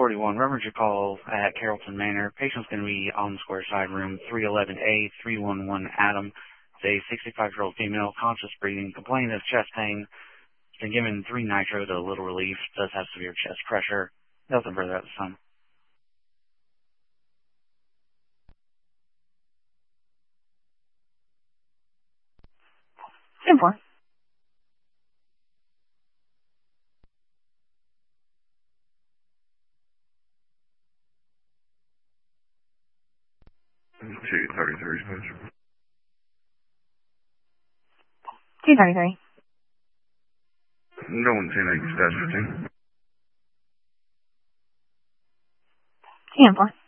1041. Reverend your call at Carrollton Manor. Patient's going to be on the square side room 311A 311 Adam. It's a 65-year-old female, conscious breathing, complaining of chest pain. Been given 3 nitro to little relief. Does have severe chest pressure. Nothing further at this time. 10-4. Ticket 33, please. 233. Going 10-8, 15. 10-4.